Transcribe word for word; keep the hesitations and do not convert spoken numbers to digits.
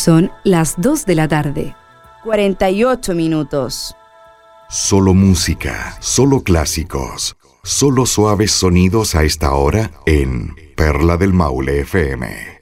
Son las dos de la tarde. cuarenta y ocho minutos. Solo música, solo clásicos, solo suaves sonidos a esta hora en Perla del Maule F M.